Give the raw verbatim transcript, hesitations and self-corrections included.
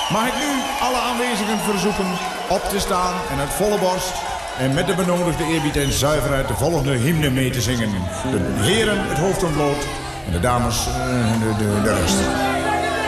Mag ik nu alle aanwezigen verzoeken op te staan en uit volle borst en met de benodigde eerbied en zuiverheid de volgende hymne mee te zingen. De heren het hoofd ontbloot en de dames uh, de, de, de rest.